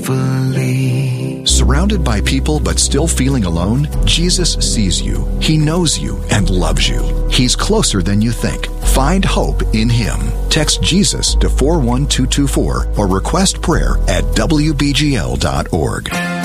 faithfully. Surrounded by people but still feeling alone? Jesus sees you. He knows you and loves you. He's closer than you think. Find hope in Him. Text Jesus to 41224 or request prayer at WBGL.org.